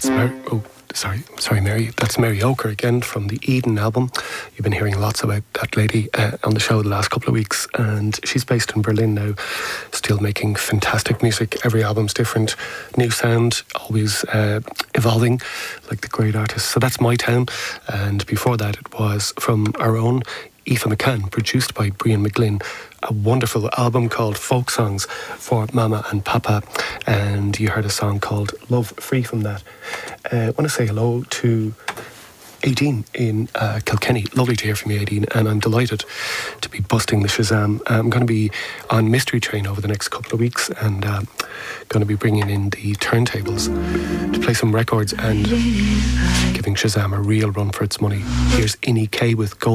That's Mary. That's Mary Oker again from the Eden album. You've been hearing lots about that lady on the show the last couple of weeks, and she's based in Berlin now, still making fantastic music. Every album's different, new sound, always evolving, like the great artists. So that's My Town, and before that it was from our own Aoife McCann, produced by Brian McGlynn, a wonderful album called Folk Songs for Mama and Papa, and you heard a song called Love Free from that. I want to say hello to Aideen in Kilkenny. Lovely to hear from you, Aideen, and I'm delighted to be busting the Shazam. I'm going to be on Mystery Train over the next couple of weeks, and going to be bringing in the turntables to play some records and giving Shazam a real run for its money. Here's Innie K with Gold.